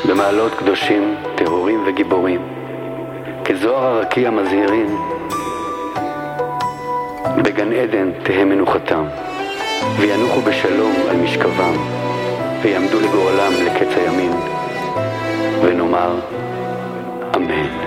במעלות קדושים, טהורים וגיבורים, כזוהר הרקיע מזהירים, בגן עדן תהא מנוחתם, וינוחו בשלום על משכבם, ויעמדו לגורלם לקץ הימים, ונאמר אמן.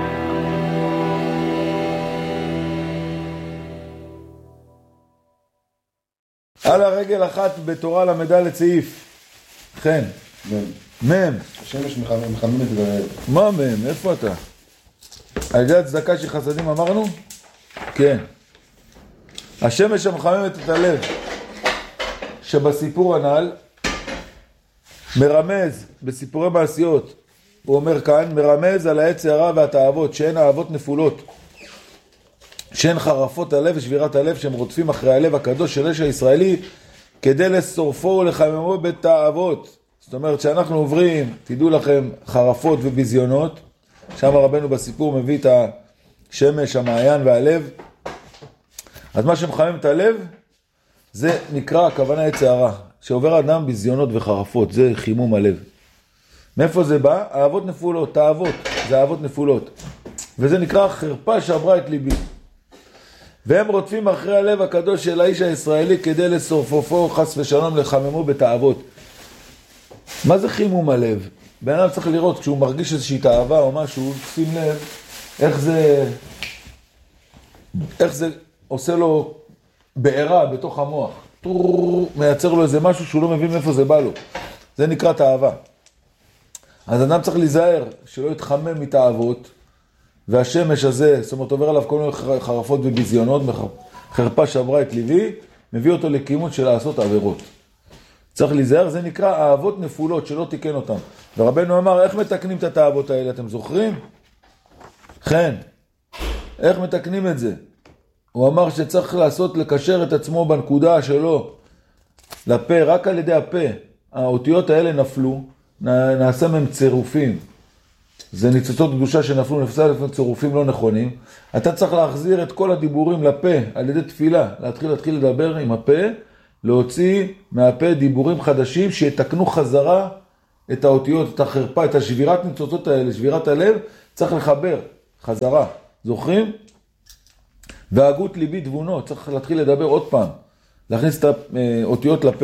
על הרגל אחת בתורה למדע לצעיף. כן. מם. השמש מחממת את הלב. מה מם? איפה אתה? על ידי הצדקה של חסדים אמרנו? כן. השמש המחממת את הלב שבסיפור הנ"ל מרמז בסיפורי מעשיות, הוא אומר כאן, מרמז על היצר הרע והתאוות, שהן אהבות נפולות, שהן חרפות הלב ושבירת הלב, שהם רודפים אחרי הלב הקדוש של איש הישראלי כדי לשורפו ולחממו בתאוות. זאת אומרת שאנחנו עוברים, תדעו לכם, חרפות וביזיונות, שם רבנו בסיפור מביא את השמש, המעיין והלב. אז מה שמחמם את הלב זה נקרא הכוונה יצר הרע, שעובר אדם ביזיונות וחרפות, זה חימום הלב. מאיפה זה בא? אהבות נפולות, תאוות, זה אהבות נפולות. וזה נקרא חרפה שעברה את ליבי. והם רודפים אחרי הלב הקדוש של האיש הישראלי כדי לשורפו חס ושלום לחממו בתאוות. מה זה חימום הלב? בן אדם צריך לראות כשהוא מרגיש איזושהי תאווה או משהו, שים לב איך זה עושה לו בעירה בתוך המוח. מייצר לו איזה משהו שהוא לא מבין מאיפה זה בא לו. זה נקרא תאווה. אז אדם צריך להיזהר שלא יתחמם מתאוות, והשמש הזה, זאת אומרת, עובר עליו כל מיני חרפות וביזיונות, חרפה שעברה את ליבי, מביא אותו לכימות של לעשות עבירות. צריך להיזהר, זה נקרא אהבות נפולות, שלא תיקן אותם. ורבנו אמר, איך מתקנים את התאוות האלה, אתם זוכרים? כן. איך מתקנים את זה? הוא אמר שצריך לעשות, לקשר את עצמו בנקודה שלו, לפה, רק על ידי הפה. האותיות האלה נפלו, נעשה מהם צירופים. זה ניצוצות קדושה שנפלו, נפסה לפני צירופים לא נכונים. אתה צריך להחזיר את כל הדיבורים לפה, על ידי תפילה. להתחיל לדבר עם הפה, להוציא מהפה דיבורים חדשים שיתקנו חזרה את האותיות, את החרפה, את השבירת ניצוצות האלה, שבירת הלב, צריך לחבר חזרה. זוכרים? והגות ליבי תבונות, צריך להתחיל לדבר עוד פעם, להכניס את האותיות לפה.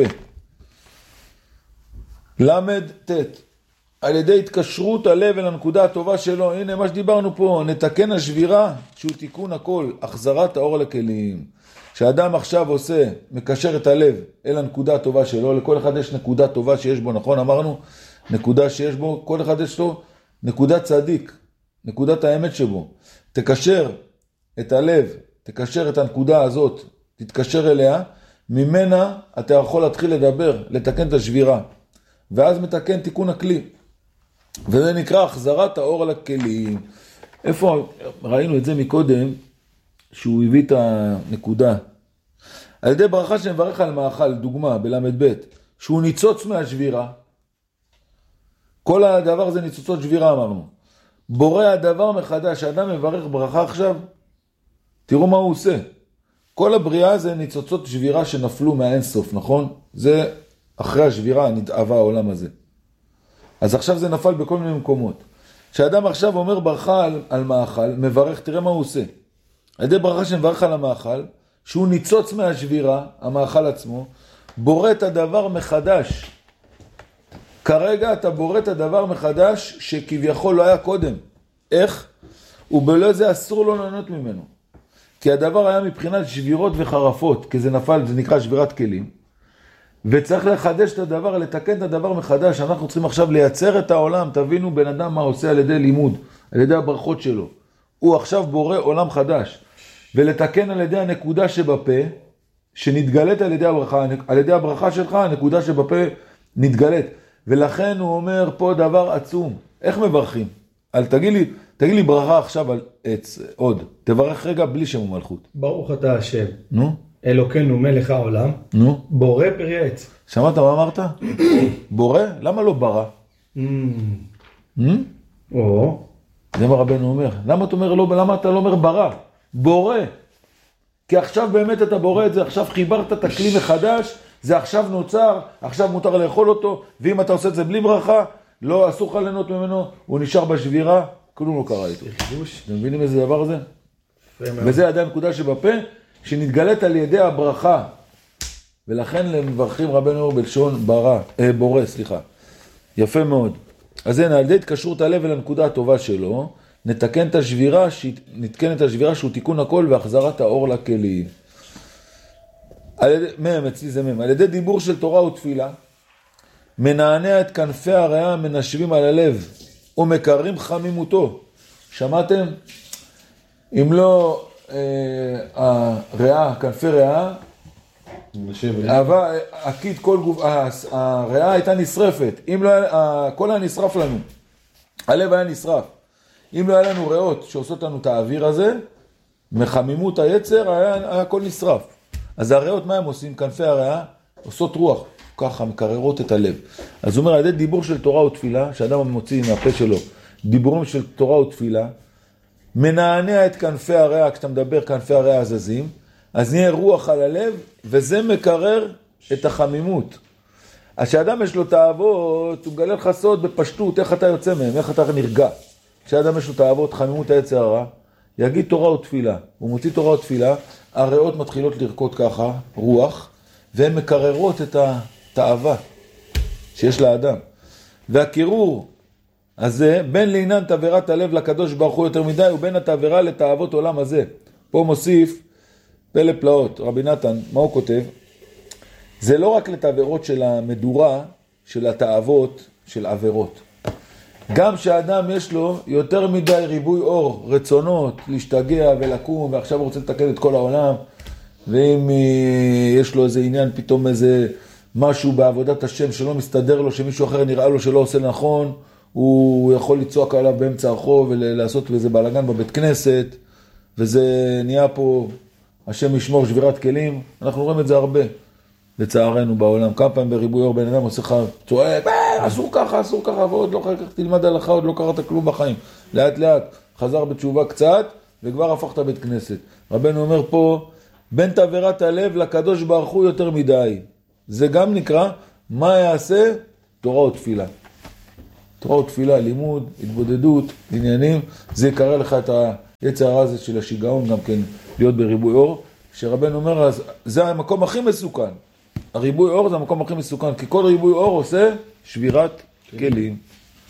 למד תת, על ידי התקשרות הלב אל הנקודה הטובה שלו, הנה מה שדיברנו פה, נתקן השבירה שהוא תיקון הכל, החזרת האור לכלים. שאדם עכשיו עושה, מקשר את הלב אל הנקודה הטובה שלו, לכל אחד יש נקודה טובה שיש בו, נכון? אמרנו, נקודה שיש בו, כל אחד יש לו נקודת צדיק, נקודת האמת שבו. תקשר את הלב, תקשר את הנקודה הזאת, תתקשר אליה, ממנה אתה יכול להתחיל לדבר, לתקן את השבירה. ואז מתקן תיקון הכלי. וזה נקרא החזרת האור לכלים. איפה ראינו את זה מקודם, שהוא הביא את הנקודה. על ידי ברכה שמברך על מאכל, דוגמה, בלמד ב', שהוא ניצוץ מהשבירה. כל הדבר זה ניצוצות שבירה אמרנו. בורא הדבר מחדש, האדם מברך ברכה עכשיו, תראו מה הוא עושה. כל הבריאה זה ניצוצות שבירה שנפלו מהאינסוף, נכון? זה אחרי השבירה נתאווה העולם הזה. אז עכשיו זה נפל בכל מיני מקומות. כשאדם עכשיו אומר ברכה על מאכל, מברך, תראה מה הוא עושה. על ידי ברכה שמברך על המאכל, שהוא ניצוץ מהשבירה, המאכל עצמו, בורא את הדבר מחדש. כרגע אתה בורא את הדבר מחדש שכביכול לא היה קודם. איך? ובלא זה אסור לו ליהנות ממנו. כי הדבר היה מבחינת שבירות וחרפות, כי זה נפל, זה נקרא שבירת כלים. וצריך לחדש את הדבר, לתקן את הדבר מחדש. אנחנו צריכים עכשיו לייצר את העולם. תבינו בן אדם מה עושה על ידי לימוד, על ידי הברכות שלו. הוא עכשיו בורא עולם חדש. ולתקן על ידי הנקודה שבפה, שנתגלת על ידי הברכה. על ידי הברכה שלך, הנקודה שבפה נתגלת. ולכן הוא אומר פה דבר עצום. איך מברכים? תגיד לי ברכה עכשיו על עץ, עוד. תברך רגע בלי שם ומלכות. ברוך אתה השם. נו? אלוקינו מלך העולם. נו? בורא פרי עץ. שמעת מה אמרת? בורא? למה לא ברא? או. זה מה רבנו אומר. למה אתה לא אומר ברא? בורא. כי עכשיו באמת אתה בורא את זה, עכשיו חיברת את הכלי מחדש, זה עכשיו נוצר, עכשיו מותר לאכול אותו, ואם אתה עושה את זה בלי ברכה, לא, אסור לך ליהנות ממנו, הוא נשאר בשבירה, כלום לא קרה איתו. חידוש. אתם מבינים איזה דבר זה? יפה מאוד. וזה עדיין נקודה שבפה, שנתגלית על ידי הברכה. ולכן מברכים רבנו אור בלשון בורא, סליחה. יפה מאוד. אז הנה, על ידי התקשרות הלב אל הנקודה הטובה שלו, נתקן את השבירה, שהוא תיקון הכל והחזרת האור לכלים. אצלי זה על ידי דיבור של תורה ותפילה, מנענע את כנפי הריאה המנשבים על הלב, ומקרים חמימותו. שמעתם? אם לא הריאה, כנפי ריאה, עקיד כל גוף, הריאה הייתה נשרפת, אם לא, הכל היה נשרף לנו, הלב היה נשרף. אם לא היה לנו ריאות שעושות לנו את האוויר הזה, מחמימות היצר, היה הכל נשרף. אז הריאות, מה הם עושים? כנפי הריאה עושות רוח, ככה מקררות את הלב. אז הוא אומר, על ידי דיבור של תורה ותפילה, שאדם מוציא מהפה שלו, דיבורים של תורה ותפילה, מנענע את כנפי הריאה, כשאתה מדבר כנפי הריאה הזזים, אז נהיה רוח על הלב, וזה מקרר את החמימות. אז כשאדם יש לו תאוות, הוא מגלה לך סוד בפשטות, איך אתה יוצא מהם, איך אתה נרגע. כשאדם יש לו תאוות, חמימות היצר הרע, יגיד תורה ותפילה. הוא מוציא תורה ותפילה, הריאות מתחילות לרקוד ככה, רוח, והן מקררות את התאווה שיש לאדם. והקירור הזה, בין לעניין תעברת הלב לקדוש ברוך הוא יותר מדי, ובין התעברה לתאוות עולם הזה. פה מוסיף פלא פלאות, רבי נתן, מה הוא כותב? זה לא רק לתעברות של המדורה, של התאוות, של עבירות. גם שהאדם יש לו יותר מדי ריבוי אור, רצונות, להשתגע ולקום, ועכשיו הוא רוצה לתקן את כל העולם, ואם יש לו איזה עניין, פתאום איזה משהו בעבודת השם שלא מסתדר לו, שמישהו אחר נראה לו שלא עושה נכון, הוא יכול לצעוק עליו באמצע הרחוב ולעשות איזה בלגן בבית כנסת, וזה נהיה פה, השם ישמור שבירת כלים. אנחנו רואים את זה הרבה, לצערנו בעולם. כמה פעמים בריבוי אור בן אדם עושה לך צועק, אסור ככה, ועוד לא כך תלמד הלכה, עוד לא קראת כלום בחיים. לאט לאט חזר בתשובה קצת, וכבר הפכת בית כנסת. רבנו אומר פה, בין תעברת הלב לקדוש ברוך הוא יותר מדי. זה גם נקרא, מה יעשה? תורה ותפילה. תורה ותפילה, לימוד, התבודדות, עניינים, זה יקרא לך את היצר הרע הזה של השיגעון גם כן להיות בריבוי אור, שרבנו אומר, אז זה המקום הכי מסוכן. הריבוי אור זה המקום הכי מסוכן, כי כל ריבוי אור עושה שבירת כלים.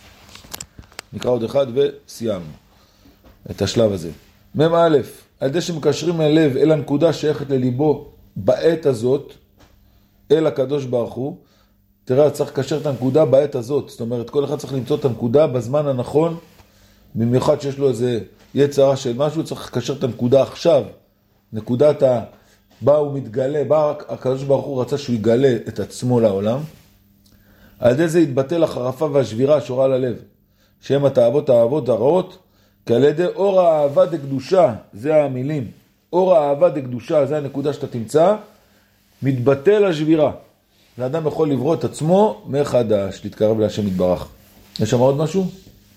נקרא עוד אחד וסיימנו את השלב הזה. מ"א, על ידי שמקשרים הלב אל הנקודה שייכת לליבו בעת הזאת, אל הקדוש ברוך הוא, תראה, צריך לקשר את הנקודה בעת הזאת. זאת אומרת, כל אחד צריך למצוא את הנקודה בזמן הנכון, במיוחד שיש לו איזה יצרה של משהו, צריך לקשר את הנקודה עכשיו. נקודת בה הוא מתגלה, בה הקדוש ברוך הוא רצה שהוא יגלה את עצמו לעולם. על ידי זה יתבטל החרפה והשבירה השורה על הלב, שהם התאוות הרעות, כי על ידי אור האהבה דקדושה, זה המילים, אור האהבה דקדושה, זה הנקודה שאתה תמצא, מתבטל השבירה. האדם יכול לברוא את עצמו מחדש, להתקרב להשם יתברך. יש שם עוד משהו?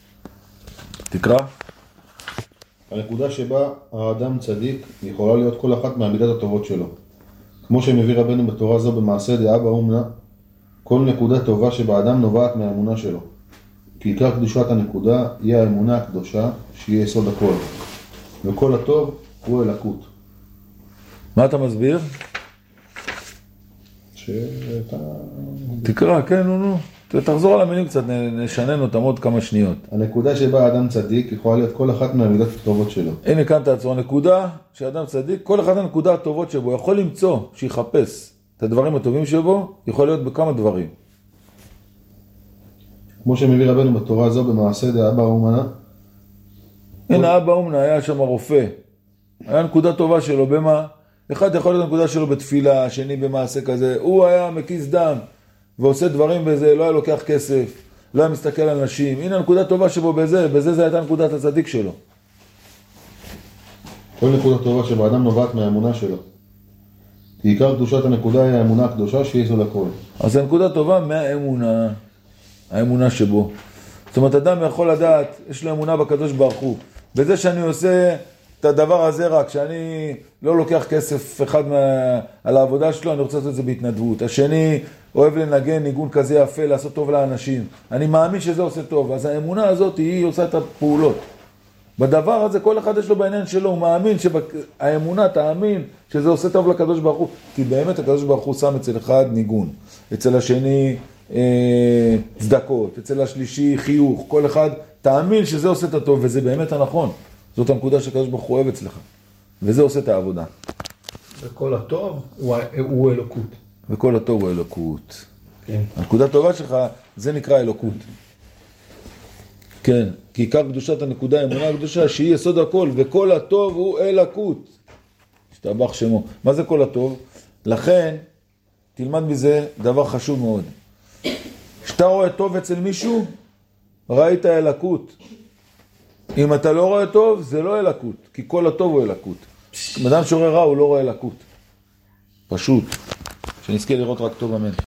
תקרא. הנקודה שבה האדם צדיק יכולה להיות כל אחת מהמידות הטובות שלו. כמו שמביא רבנו בתורה זו במעשה דעה באומנה, כל נקודה טובה שבאדם נובעת מהאמונה שלו. כי עיקר קדושת הנקודה היא האמונה הקדושה שהיא יסוד הכל. וכל הטוב הוא אלוקות. מה אתה מסביר? תקרא, כן, נו. תחזור על המילים קצת, נשנן אותם עוד כמה שניות. הנקודה שבה האדם צדיק יכולה להיות כל אחת מהמידות הטובות שלו. הנה כאן תעצור, הנקודה שאדם צדיק, כל אחד הנקודה הטובות שבו, יכול למצוא, שיחפש את הדברים הטובים שבו, יכול להיות בכמה דברים. כמו שמביא רבנו בתורה הזו במעשה דעה באומנה. הנה אבא אומנה היה שם רופא, היה נקודה טובה שלו, במה? אחד יכול להיות הנקודה שלו בתפילה, השני במעשה כזה, הוא היה מקיס דם, ועושה דברים בזה, לא היה לוקח כסף, לא היה מסתכל על נשים. הנה הנקודה טובה שבו בזה זה הייתה נקודת הצדיק שלו. כל נקודה טובה שבאדם נובעת מהאמונה שלו. כי עיקר קדושת הנקודה היא האמונה הקדושה שהיא יסוד הכל. אז הנקודה טובה מהאמונה, האמונה שבו. זאת אומרת, אדם יכול לדעת, יש לו אמונה בקדוש ברוך הוא. בזה שאני עושה את הדבר הזה רק, שאני לא לוקח כסף אחד על העבודה שלו, אני רוצה לעשות את זה בהתנדבות. השני אוהב לנגן ניגון כזה יפה, לעשות טוב לאנשים. אני מאמין שזה עושה טוב, אז האמונה הזאת היא עושה את הפעולות. בדבר הזה כל אחד יש לו בעניין שלו, הוא מאמין שהאמונה תאמין שזה עושה טוב לקדוש ברוך הוא, כי באמת הקדוש ברוך הוא שם אצל אחד ניגון, אצל השני צדקות, אצל השלישי חיוך, כל אחד תאמין שזה עושה את הטוב, וזה באמת הנכון. זאת הנקודה שהקדוש ברוך הוא אוהב אצלך, וזה עושה את העבודה. וכל הטוב הוא אלוקות. וכל הטוב הוא אלוקות. כן. הנקודה הטובה שלך, זה נקרא אלוקות. כן, כי עיקר קדושת הנקודה, אמונה הקדושה, שהיא יסוד הכל, וכל הטוב הוא אלוקות. השתבח שמו. מה זה כל הטוב? לכן, תלמד מזה דבר חשוב מאוד. כשאתה רואה טוב אצל מישהו, ראית אלוקות. אם אתה לא רואה טוב, זה לא אלוקות, כי כל הטוב הוא אלוקות. אדם שרואה רע, הוא לא רואה אלוקות. פשוט. שנזכה לראות רק טוב, אמן.